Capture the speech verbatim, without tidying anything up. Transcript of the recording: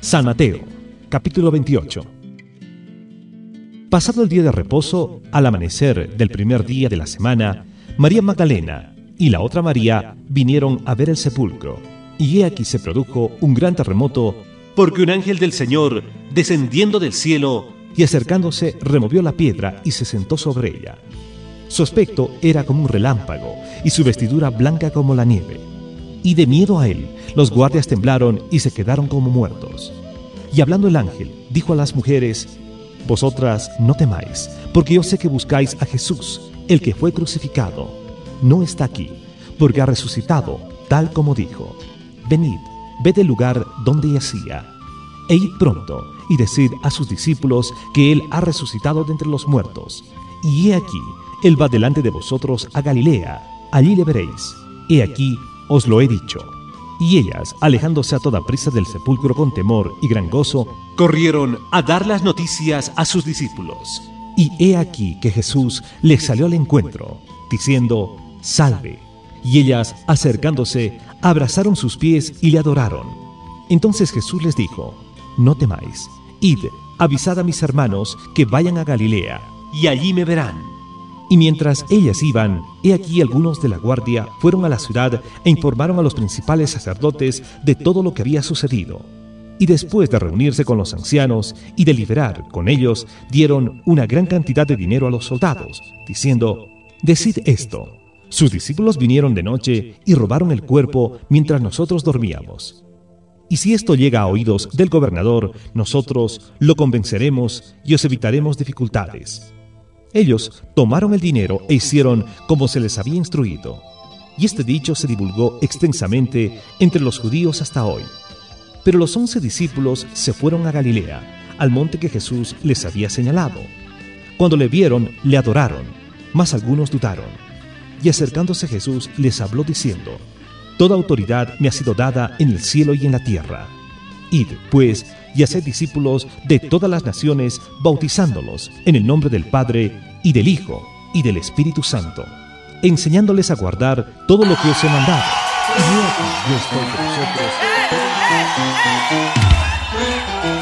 San Mateo, capítulo veintiocho. Pasado el día de reposo, al amanecer del primer día de la semana, María Magdalena y la otra María vinieron a ver el sepulcro. Y he aquí se produjo un gran terremoto, porque un ángel del Señor, descendiendo del cielo y acercándose, removió la piedra y se sentó sobre ella. Su aspecto era como un relámpago, y su vestidura blanca como la nieve. Y de miedo a él, los guardias temblaron y se quedaron como muertos. Y hablando el ángel, dijo a las mujeres: Vosotras no temáis, porque yo sé que buscáis a Jesús, el que fue crucificado. No está aquí, porque ha resucitado, tal como dijo. Venid, ved el lugar donde yacía. E id pronto, y decid a sus discípulos que él ha resucitado de entre los muertos. Y he aquí, él va delante de vosotros a Galilea, allí le veréis. He aquí, os lo he dicho. Y ellas, alejándose a toda prisa del sepulcro con temor y gran gozo, corrieron a dar las noticias a sus discípulos. Y he aquí que Jesús les salió al encuentro, diciendo: Salve. Y ellas, acercándose, abrazaron sus pies y le adoraron. Entonces Jesús les dijo: No temáis, id, avisad a mis hermanos que vayan a Galilea, y allí me verán. Y mientras ellas iban, he aquí algunos de la guardia fueron a la ciudad e informaron a los principales sacerdotes de todo lo que había sucedido. Y después de reunirse con los ancianos y deliberar con ellos, dieron una gran cantidad de dinero a los soldados, diciendo: Decid esto: sus discípulos vinieron de noche y robaron el cuerpo mientras nosotros dormíamos. Y si esto llega a oídos del gobernador, nosotros lo convenceremos y os evitaremos dificultades. Ellos tomaron el dinero e hicieron como se les había instruido. Y este dicho se divulgó extensamente entre los judíos hasta hoy. Pero los once discípulos se fueron a Galilea, al monte que Jesús les había señalado. Cuando le vieron, le adoraron, mas algunos dudaron. Y acercándose Jesús les habló diciendo: Toda autoridad me ha sido dada en el cielo y en la tierra. Id, pues, y haced discípulos de todas las naciones, bautizándolos en el nombre del Padre, y del Hijo, y del Espíritu Santo, enseñándoles a guardar todo lo que os he mandado. Y he aquí, yo estoy con vosotros.